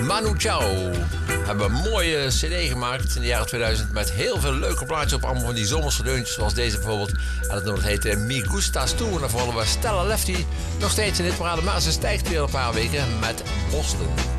Manu Chao hebben een mooie cd gemaakt in de jaren 2000 met heel veel leuke plaatjes op, allemaal van die zomerse deuntjes zoals deze bijvoorbeeld. En het nummer heet Mi Gustas Tu. En daarvoor hadden we Stella Lefty nog steeds in dit parade, maar ze stijgt weer een paar weken met Boston.